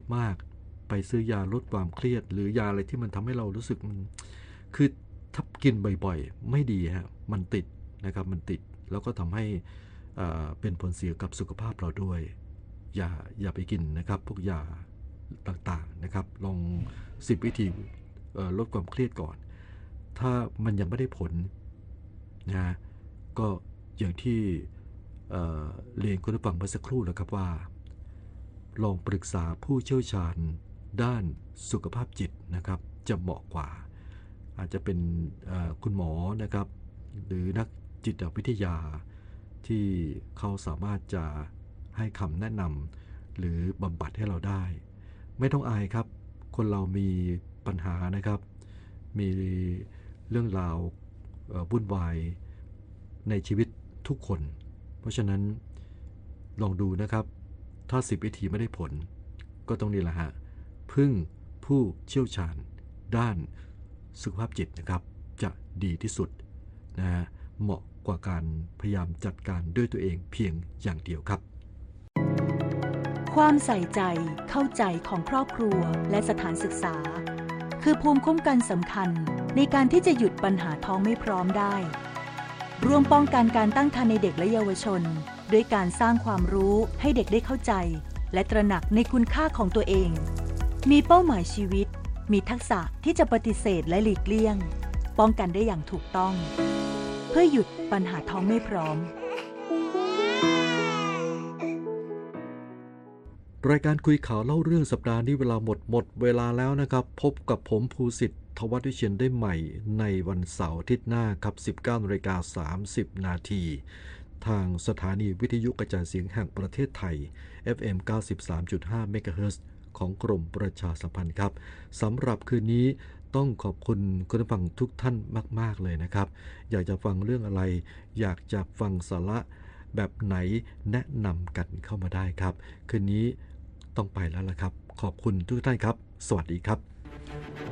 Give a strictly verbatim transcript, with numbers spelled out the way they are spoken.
มากไปซื้อยาลดความเครียดหรือยาอะไรที่มันทำให้เรารู้สึกมันคือถ้ากินบ่อยๆไม่ดีฮะมันติดนะครับมันติดแล้วก็ทำให้เป็นผลเสียกับสุขภาพเราด้วยอย่าอย่าไปกินนะครับพวกยาต่างๆนะครับลองสิบวิธีลดความเครียดก่อนถ้ามันยังไม่ได้ผลนะก็อย่างที่เอ่อเรียนคุณผู้ฟังเมื่อสักครู่แล้วครับว่าลองปรึกษาผู้เชี่ยวชาญด้านสุขภาพจิตนะครับจะเหมาะกว่าอาจจะเป็นคุณหมอนะครับหรือนักจิตวิทยาที่เขาสามารถจะให้คำแนะนำหรือบำบัดให้เราได้ไม่ต้องอายครับคนเรามีปัญหานะครับมีเรื่องราววุ่นวายในชีวิตทุกคนเพราะฉะนั้นลองดูนะครับถ้าสิบวิธีไม่ได้ผลก็ต้องนี่แหละฮะพึ่งผู้เชี่ยวชาญด้านสุขภาพจิตนะครับจะดีที่สุดนะฮะเหมาะกว่าการพยายามจัดการด้วยตัวเองเพียงอย่างเดียวครับความใส่ใจเข้าใจของครอบครัวและสถานศึกษาคือภูมิคุ้มกันสำคัญในการที่จะหยุดปัญหาท้องไม่พร้อมได้ร่วมป้องกันการตั้งครรภ์ในเด็กและเยาวชนด้วยการสร้างความรู้ให้เด็กได้เข้าใจและตระหนักในคุณค่าของตัวเองมีเป้าหมายชีวิตมีทักษะที่จะปฏิเสธและหลีกเลี่ยงป้องกันได้อย่างถูกต้องเพื่อหยุดปัญหาท้องไม่พร้อมรายการคุยข่าวเล่าเรื่องสัปดาห์นี้เวลาหมดหมดเวลาแล้วนะครับพบกับผมภูสิทธิ์ทวัฒน์วิเชียรได้ใหม่ในวันเสาร์อาทิตย์หน้าครับ สิบเก้านาฬิกาสามสิบนาทีทางสถานีวิทยุกระจายเสียงแห่งประเทศไทย เอฟ เอ็ม เก้าสิบสามจุดห้า เมกะเฮิรตซ์ของกรมประชาสัมพันธ์ครับสำหรับคืนนี้ต้องขอบคุณคุณผู้ฟังทุกท่านมากๆเลยนะครับอยากจะฟังเรื่องอะไรอยากจะฟังสาระแบบไหนแนะนำกันเข้ามาได้ครับคืนนี้ต้องไปแล้วล่ะครับขอบคุณทุกท่านครับสวัสดีครับ